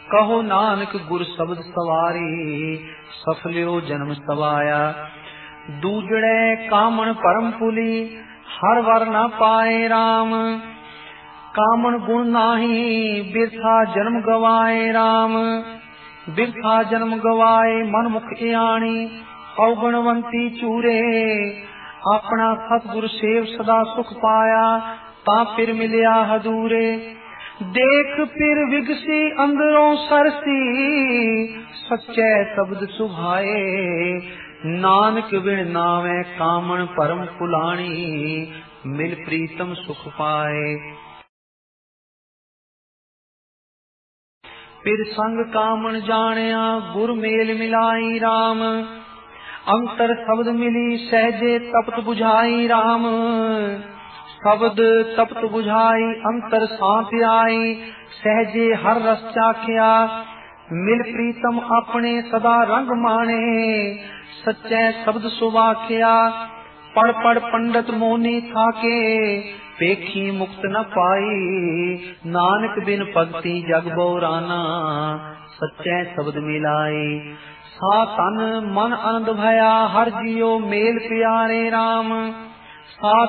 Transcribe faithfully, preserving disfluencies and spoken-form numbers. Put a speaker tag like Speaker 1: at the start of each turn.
Speaker 1: कहो नानक गुर शब्द सवारी, सफल्यो जन्म सवाया। दूजड़े कामन परम पुली, हर वर न पाए राम। कामन गुण नाही, बिरथा जन्म गवाए राम। बिरथा जन्म गवाए मन मुख आणी, अवगुणवंती चूरे। अपना सतगुर सेव सदा सुख पाया, ता फिर मिलिया हदूरे। देख फिर विगसी अंदरों सरसी, सच्चे शब्द सुभाए। नानक बिन नावे कामन परम पुलाणी, मिल प्रीतम सुख पाए। फिर संग कामन जानिया, गुर मेल मिलाई राम। अंतर शब्द मिली सहजे तपत बुझाई राम। शब्द तपत बुझाई अंतर सांत आई, सहजे हर रस चाखिया। मिल प्रीतम अपने सदा रंग माने, सच्चे शब्द सुवाख्या। पढ़ पढ़ पंडित मोनी थाके, पेखी मुक्त न पाई। नानक बिन भगति जग बौराना, सच्चे शब्द मिलाई। सा तन मन आनंद भया, हर जियो मेल प्यारे राम। सा